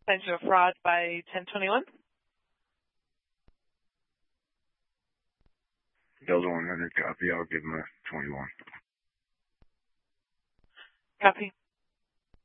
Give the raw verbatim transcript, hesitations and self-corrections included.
Potential fraud by ten twenty-one. Delta one hundred, copy. I'll give him a twenty-one. Copy.